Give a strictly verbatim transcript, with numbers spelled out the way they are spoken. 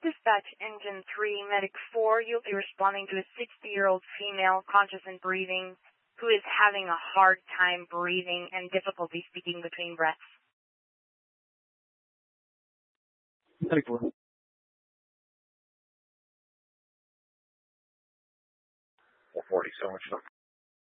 Dispatch Engine three, Medic four, you'll be responding to a sixty-year-old female conscious and breathing who is having a hard time breathing and difficulty speaking between breaths. Medic four. four forty, so much.